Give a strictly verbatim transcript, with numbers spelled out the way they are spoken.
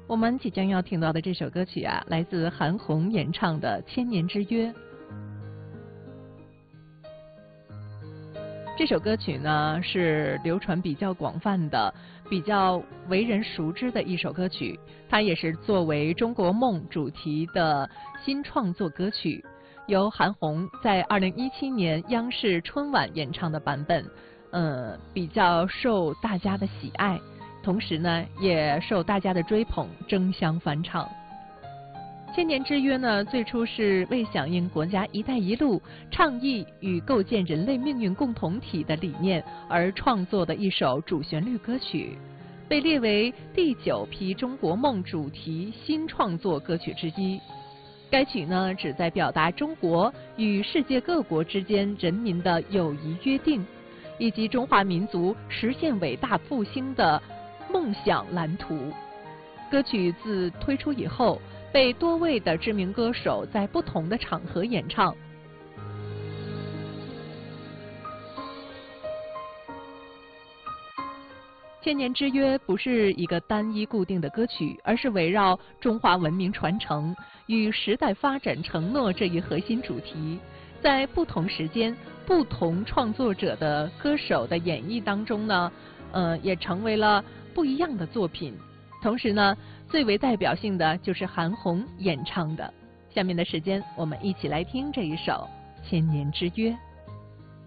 我们即将要听到的这首歌曲啊，来自韩红演唱的《千年之约》。这首歌曲呢是流传比较广泛的、比较为人熟知的一首歌曲，它也是作为中国梦主题的新创作歌曲，由韩红在二零一七年央视春晚演唱的版本，呃，比较受大家的喜爱，同时呢也受大家的追捧，争相翻唱。千年之约呢，最初是为响应国家“一带一路”倡议与构建人类命运共同体的理念而创作的一首主旋律歌曲，被列为第九批中国梦主题新创作歌曲之一。该曲呢，旨在表达中国与世界各国之间人民的友谊约定，以及中华民族实现伟大复兴的梦想蓝图。歌曲自推出以后，被多位的知名歌手在不同的场合演唱。千年之约不是一个单一固定的歌曲，而是围绕中华文明传承与时代发展承诺这一核心主题，在不同时间、不同创作者的歌手的演绎当中呢，呃，也成为了不一样的作品。同时呢，最为代表性的就是韩红演唱的。下面的时间，我们一起来听这一首《千年之约》。